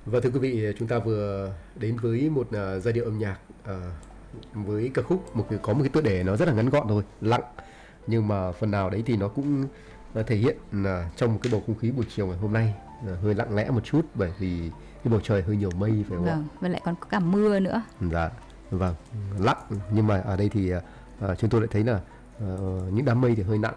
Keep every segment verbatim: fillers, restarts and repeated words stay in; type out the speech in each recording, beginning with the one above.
Và thưa quý vị, chúng ta vừa đến với một uh, giai điệu âm nhạc uh, với ca khúc một cái, có một cái tựa đề nó rất là ngắn gọn thôi, lặng, nhưng mà phần nào đấy thì nó cũng uh, thể hiện uh, trong một cái bầu không khí buổi chiều ngày hôm nay uh, hơi lặng lẽ một chút, bởi vì cái bầu trời hơi nhiều mây, phải không ạ? Vâng, và lại còn có cả mưa nữa. Dạ, vâng, lặng, nhưng mà ở đây thì uh, chúng tôi lại thấy là uh, những đám mây thì hơi nặng.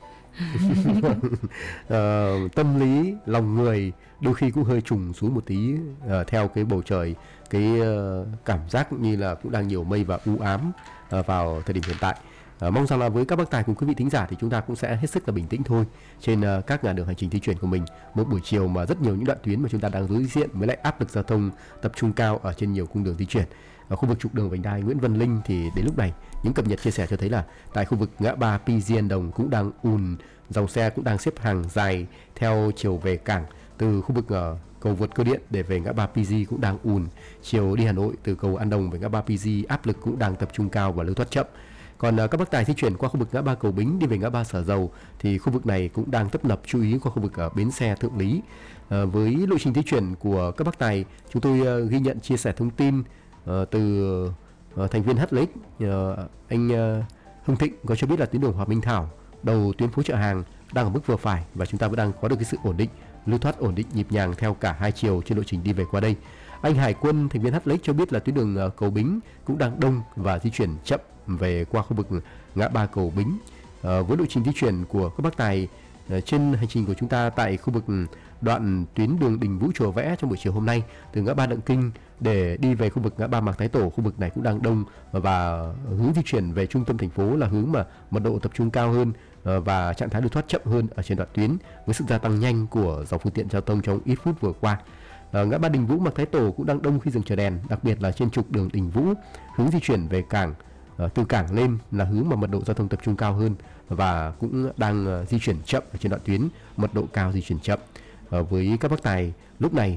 uh, tâm lý lòng người đôi khi cũng hơi trùng xuống một tí uh, theo cái bầu trời, cái uh, cảm giác như là cũng đang nhiều mây và u ám uh, vào thời điểm hiện tại. Uh, mong rằng là với các bác tài cùng quý vị thính giả thì chúng ta cũng sẽ hết sức là bình tĩnh thôi trên uh, các ngã đường hành trình di chuyển của mình. Một buổi chiều mà rất nhiều những đoạn tuyến mà chúng ta đang đối diện với lại áp lực giao thông tập trung cao ở trên nhiều cung đường di chuyển. Ở khu vực trục đường vành đai Nguyễn Văn Linh thì đến lúc này những cập nhật chia sẻ cho thấy là tại khu vực ngã ba Pi Diên Đồng cũng đang ùn, dòng xe cũng đang xếp hàng dài theo chiều về cảng. Từ khu vực uh, cầu vượt Cơ Điện để về ngã ba Pi Di cũng đang ùn. Chiều đi Hà Nội từ cầu An Đồng về ngã ba Pi Di áp lực cũng đang tập trung cao và lưu thoát chậm. Còn uh, các bác tài di chuyển qua khu vực ngã ba Cầu Bính đi về ngã ba Sở Dầu thì khu vực này cũng đang tấp nập, chú ý qua khu vực uh, bến xe Thượng Lý. Uh, với lộ trình di chuyển của các bác tài, chúng tôi uh, ghi nhận chia sẻ thông tin uh, từ uh, thành viên hát lờ ích, uh, anh uh, Hưng Thịnh có cho biết là tuyến đường Hòa Minh Thảo đầu tuyến phố Chợ Hàng đang ở mức vừa phải và chúng ta vẫn đang có được cái sự ổn định, lưu thoát ổn định nhịp nhàng theo cả hai chiều trên lộ trình đi về qua đây. Anh Hải Quân, thành viên hát lờ ích cho biết là tuyến đường uh, Cầu Bính cũng đang đông và di chuyển chậm về qua khu vực ngã ba Cầu Bính. Uh, với lộ trình di chuyển của các bác tài uh, trên hành trình của chúng ta tại khu vực đoạn tuyến đường Đình Vũ Chùa Vẽ trong buổi chiều hôm nay từ ngã ba Đặng Kinh để đi về khu vực ngã ba Mạc Thái Tổ, khu vực này cũng đang đông và hướng di chuyển về trung tâm thành phố là hướng mà mật độ tập trung cao hơn và trạng thái lưu thoát chậm hơn ở trên đoạn tuyến với sự gia tăng nhanh của dòng phương tiện giao thông trong ít phút vừa qua. À, ngã ba Đình Vũ Mạc Thái Tổ cũng đang đông khi dừng chờ đèn, đặc biệt là trên trục đường Đình Vũ hướng di chuyển về cảng, à, từ cảng lên là hướng mà mật độ giao thông tập trung cao hơn và cũng đang uh, di chuyển chậm ở trên đoạn tuyến mật độ cao, di chuyển chậm. À, với các bác tài lúc này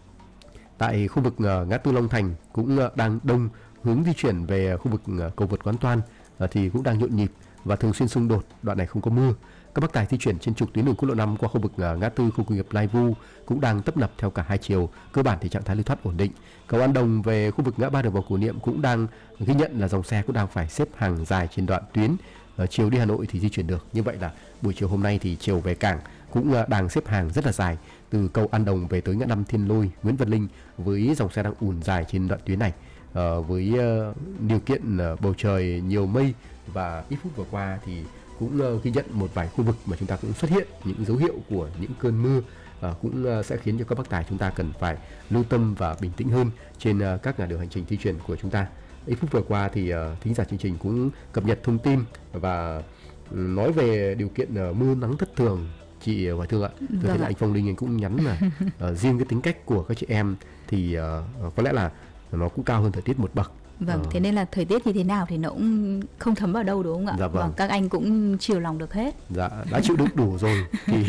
tại khu vực uh, ngã tư Long Thành cũng uh, đang đông, hướng di chuyển về khu vực uh, cầu vượt Quán Toan uh, thì cũng đang nhộn nhịp và thường xuyên xung đột. Đoạn này không có mưa. Các bác tài di chuyển trên trục tuyến đường quốc lộ năm qua khu vực uh, ngã tư khu công nghiệp Lai Vu cũng đang tấp nập theo cả hai chiều, cơ bản thì trạng thái lưu thoát ổn định. Cầu An Đồng về khu vực ngã ba đường Vòng Cổ Niệm cũng đang ghi nhận là dòng xe cũng đang phải xếp hàng dài trên đoạn tuyến. Uh, chiều đi Hà Nội thì di chuyển được. Như vậy là buổi chiều hôm nay thì chiều về cảng cũng uh, đang xếp hàng rất là dài từ cầu An Đồng về tới ngã năm Thiên Lôi, Nguyễn Văn Linh với dòng xe đang ùn dài trên đoạn tuyến này. Uh, với uh, điều kiện uh, bầu trời nhiều mây và ít phút vừa qua thì cũng uh, ghi nhận một vài khu vực mà chúng ta cũng xuất hiện những dấu hiệu của những cơn mưa, uh, cũng uh, sẽ khiến cho các bác tài chúng ta cần phải lưu tâm và bình tĩnh hơn trên uh, các ngã đường hành trình di chuyển của chúng ta. Ít phút vừa qua thì uh, thính giả chương trình cũng cập nhật thông tin và um, nói về điều kiện uh, mưa nắng thất thường. Chị Hoài Thương ạ, tôi vâng thấy là anh Phong Linh anh cũng nhắn là uh, riêng cái tính cách của các chị em thì uh, có lẽ là nó cũng cao hơn thời tiết một bậc. Vâng, ờ. thế nên là thời tiết như thế nào thì nó cũng không thấm vào đâu, đúng không ạ? Dạ vâng. Vâng, các anh cũng chiều lòng được hết. Dạ, đã chịu đựng đủ rồi thì